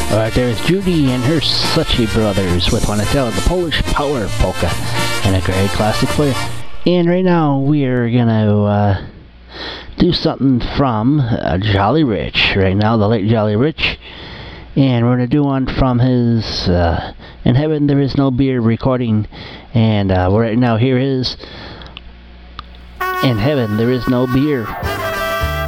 There's Judy and her Suchi Brothers with Wanatella, the Polish Power Polka, and a great classic for you. And right now we're gonna do something from Jolly Rich. Right now, the late Jolly Rich. And we're gonna do one from his In Heaven There Is No Beer recording. And right now here is In Heaven There Is No Beer.